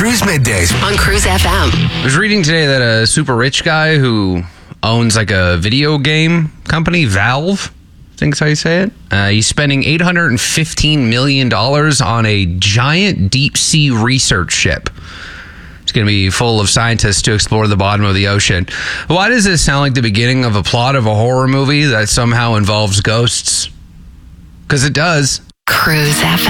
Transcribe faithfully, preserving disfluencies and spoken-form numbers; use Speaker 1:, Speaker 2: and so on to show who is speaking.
Speaker 1: Cruise Middays
Speaker 2: on Cruise F M.
Speaker 3: I was reading today that a super rich guy who owns like a video game company, Valve, I think is how you say it. Uh, he's spending eight hundred fifteen million dollars on a giant deep sea research ship. It's going to be full of scientists to explore the bottom of the ocean. Why does this sound like the beginning of a plot of a horror movie that somehow involves ghosts? Because it does.
Speaker 2: Cruise F M.